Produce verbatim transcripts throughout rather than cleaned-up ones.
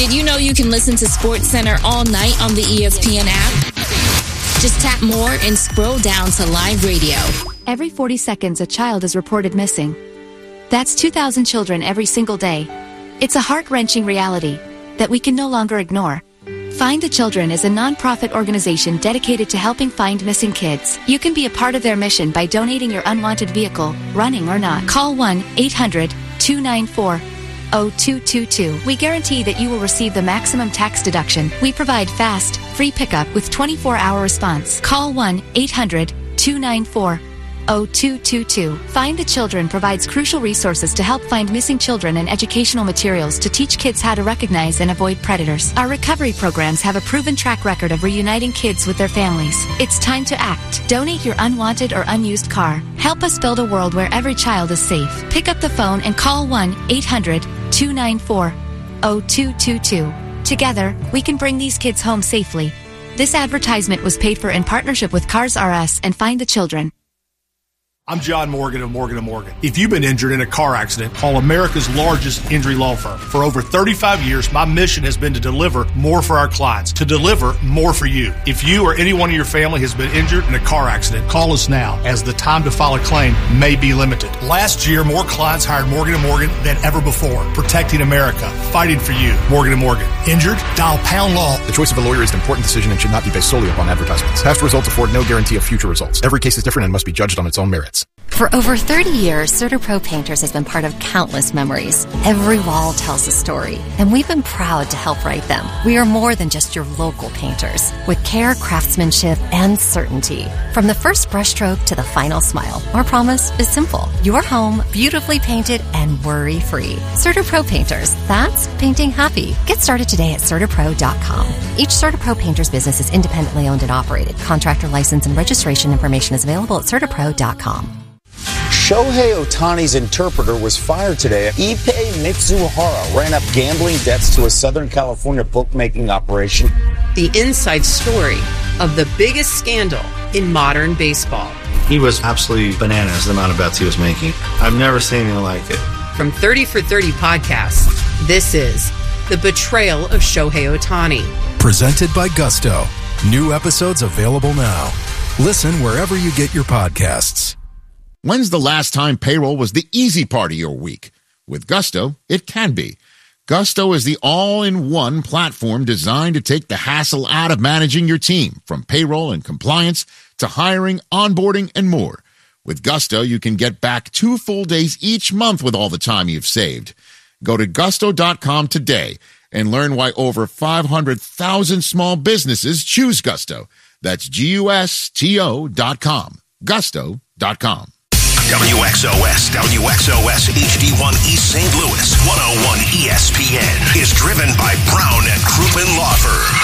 Did you know you can listen to SportsCenter all night on the E S P N app? Just tap more and scroll down to live radio. Every forty seconds, a child is reported missing. That's two thousand children every single day. It's a heart-wrenching reality that we can no longer ignore. Find the Children is a non-profit organization dedicated to helping find missing kids. You can be a part of their mission by donating your unwanted vehicle, running or not. Call one eight hundred two nine four oh two two two. We guarantee that you will receive the maximum tax deduction. We provide fast, free pickup with twenty-four hour response. Call one eight hundred two nine four oh two two two. Find the Children provides crucial resources to help find missing children and educational materials to teach kids how to recognize and avoid predators. Our recovery programs have a proven track record of reuniting kids with their families. It's time to act. Donate your unwanted or unused car. Help us build a world where every child is safe. Pick up the phone and call one eight hundred two nine four oh two two two. Together, we can bring these kids home safely. This advertisement was paid for in partnership with Cars R Us and Find the Children. I'm John Morgan of Morgan and Morgan. If you've been injured in a car accident, call America's largest injury law firm. For over thirty-five years, my mission has been to deliver more for our clients, to deliver more for you. If you or anyone in your family has been injured in a car accident, call us now, as the time to file a claim may be limited. Last year, more clients hired Morgan and Morgan than ever before, protecting America, fighting for you. Morgan and Morgan. Injured? Dial pound law. The choice of a lawyer is an important decision and should not be based solely upon advertisements. Past results afford no guarantee of future results. Every case is different and must be judged on its own merits. For over thirty years, CertaPro Painters has been part of countless memories. Every wall tells a story, and we've been proud to help write them. We are more than just your local painters, with care, craftsmanship, and certainty. From the first brushstroke to the final smile, our promise is simple. Your home, beautifully painted and worry-free. CertaPro Painters, that's painting happy. Get started today at CertaPro dot com. Each CertaPro Painters business is independently owned and operated. Contractor license and registration information is available at CertaPro dot com. Shohei Ohtani's interpreter was fired today. Ippei Mitsuhara ran up gambling debts to a Southern California bookmaking operation. The inside story of the biggest scandal in modern baseball. He was absolutely bananas, the amount of bets he was making. I've never seen anything like it. From thirty for thirty podcasts, this is The Betrayal of Shohei Ohtani. Presented by Gusto. New episodes available now. Listen wherever you get your podcasts. When's the last time payroll was the easy part of your week? With Gusto, it can be. Gusto is the all-in-one platform designed to take the hassle out of managing your team, from payroll and compliance to hiring, onboarding, and more. With Gusto, you can get back two full days each month with all the time you've saved. Go to gusto dot com today and learn why over five hundred thousand small businesses choose Gusto. That's G U S T O dot com. gusto dot com. W X O S, W X O S H D one East Saint Louis, one oh one E S P N is driven by Brown and Crouppen Law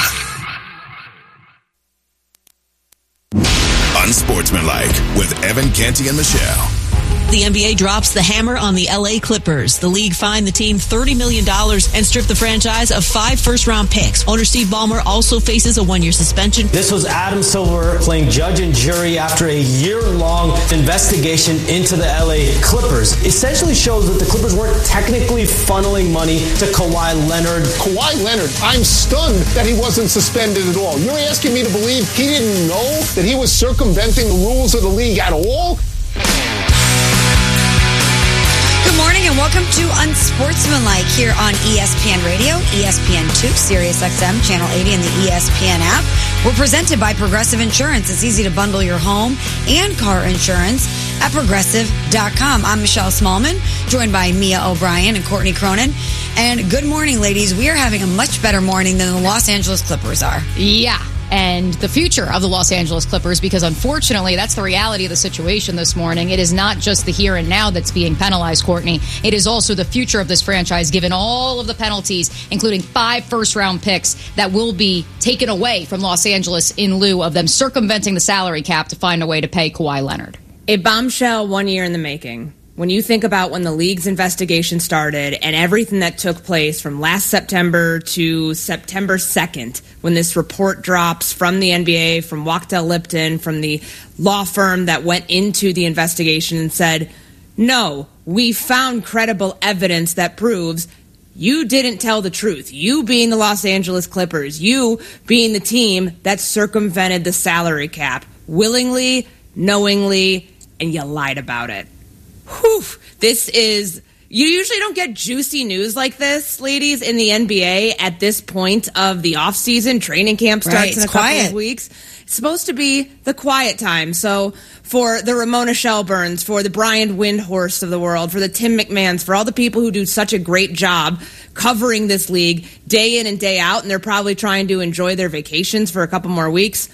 Firm. Unsportsmanlike with Evan Canty and Michelle. The N B A drops the hammer on the L A Clippers. The league fined the team thirty million dollars and stripped the franchise of five first-round picks. Owner Steve Ballmer also faces a one-year suspension. This was Adam Silver playing judge and jury after a year-long investigation into the L A Clippers. Essentially shows that the Clippers weren't technically funneling money to Kawhi Leonard. Kawhi Leonard, I'm stunned that he wasn't suspended at all. You're asking me to believe he didn't know that he was circumventing the rules of the league at all? Good morning and welcome to Unsportsmanlike here on E S P N Radio, E S P N two, Sirius X M, Channel eighty, and the E S P N app. We're presented by Progressive Insurance. It's easy to bundle your home and car insurance at Progressive dot com. I'm Michelle Smallman, joined by Mia O'Brien and Courtney Cronin. And good morning, ladies. We are having a much better morning than the Los Angeles Clippers are. Yeah. And the future of the Los Angeles Clippers, because unfortunately that's the reality of the situation this morning. It is not just the here and now that's being penalized, Courtney. It is also the future of this franchise, given all of the penalties, including five first-round picks that will be taken away from Los Angeles in lieu of them circumventing the salary cap to find a way to pay Kawhi Leonard. A bombshell one year in the making. When you think about when the league's investigation started and everything that took place from last September to September second, when this report drops from the N B A, from Wachtell Lipton, from the law firm that went into the investigation and said, no, we found credible evidence that proves you didn't tell the truth. You being the Los Angeles Clippers, you being the team that circumvented the salary cap willingly, knowingly, and you lied about it. Whew. This is, you usually don't get juicy news like this, ladies, in the N B A at this point of the offseason. Training camp starts right, in a couple quiet. of weeks. It's supposed to be the quiet time. So for the Ramona Shelburns, for the Brian Windhorst of the world, for the Tim McMahons, for all the people who do such a great job covering this league day in and day out, and they're probably trying to enjoy their vacations for a couple more weeks.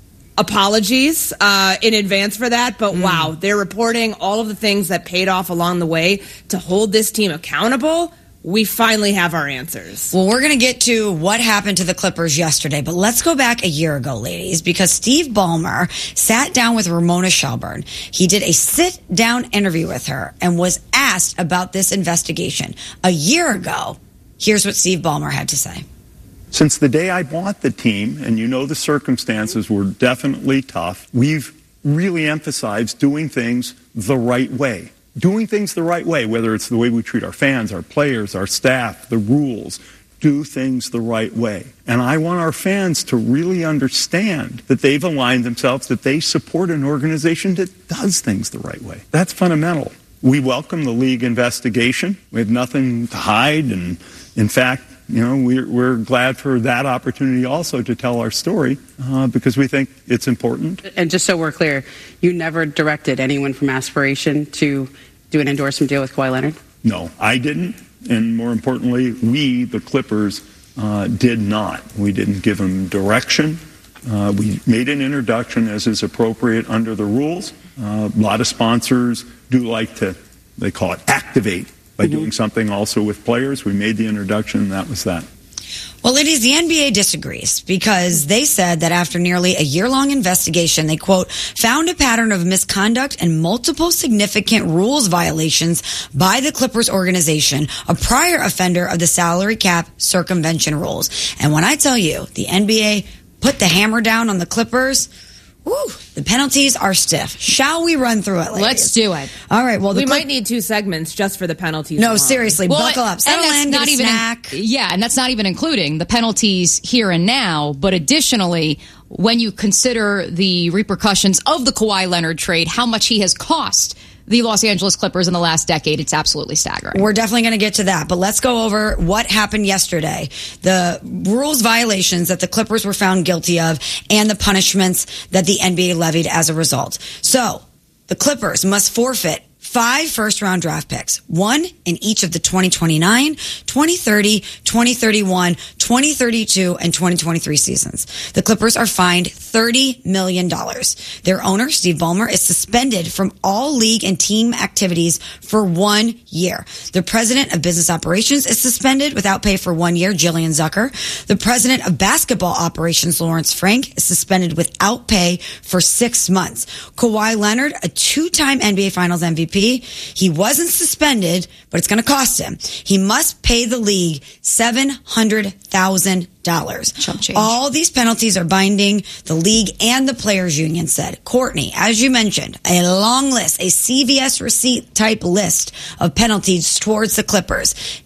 Apologies uh, in advance for that, but mm. wow, they're reporting all of the things that paid off along the way to hold this team accountable. We finally have our answers. Well, we're going to get to what happened to the Clippers yesterday, but let's go back a year ago, ladies, because Steve Ballmer sat down with Ramona Shelburne. He did a sit-down interview with her and was asked about this investigation. A year ago, here's what Steve Ballmer had to say. Since the day I bought the team, and you know the circumstances were definitely tough, we've really emphasized doing things the right way. Doing things the right way, whether it's the way we treat our fans, our players, our staff, the rules. Do things the right way. And I want our fans to really understand that they've aligned themselves, that they support an organization that does things the right way. That's fundamental. We welcome the league investigation. We have nothing to hide, and in fact, you know, we're, we're glad for that opportunity also to tell our story uh, because we think it's important. And just so we're clear, you never directed anyone from Aspiration to do an endorsement deal with Kawhi Leonard? No, I didn't. And more importantly, we, the Clippers, uh, did not. We didn't give them direction. Uh, we made an introduction as is appropriate under the rules. Uh, a lot of sponsors do like to, they call it activate. By doing something also with players. We made the introduction, and that was that. Well, ladies, the N B A disagrees because they said that after nearly a year-long investigation, they, quote, found a pattern of misconduct and multiple significant rules violations by the Clippers organization, a prior offender of the salary cap circumvention rules. And when I tell you the N B A put the hammer down on the Clippers, woo, the penalties are stiff. Shall we run through it, ladies? Let's do it. All right. Well, we the might need two segments just for the penalties. No, alone. seriously, well, buckle up. Settle and that's in, not get a even snack. In, yeah, and that's not even including the penalties here and now. But additionally, when you consider the repercussions of the Kawhi Leonard trade, how much he has cost the Los Angeles Clippers in the last decade, it's absolutely staggering. We're definitely going to get to that, but let's go over what happened yesterday. The rules violations that the Clippers were found guilty of and the punishments that the N B A levied as a result. So, the Clippers must forfeit five first-round draft picks, one in each of the twenty twenty-nine, twenty thirty, twenty thirty-one, twenty thirty-two, and twenty twenty-three seasons. The Clippers are fined thirty million dollars. Their owner, Steve Ballmer, is suspended from all league and team activities for one year. The president of business operations is suspended without pay for one year, Jillian Zucker. The president of basketball operations, Lawrence Frank, is suspended without pay for six months. Kawhi Leonard, a two-time N B A Finals M V P, he wasn't suspended, but it's going to cost him. He must pay the league seven hundred thousand dollars. All these penalties are binding, the league and the players union said. Courtney, as you mentioned, a long list, a C V S receipt type list of penalties towards the Clippers.